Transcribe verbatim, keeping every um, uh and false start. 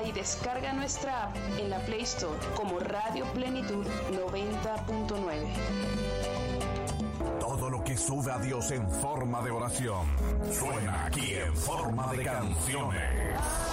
y descarga nuestra app en la Play Store como Radio Plenitud noventa punto nueve. Todo lo que sube a Dios en forma de oración suena aquí en forma de canciones.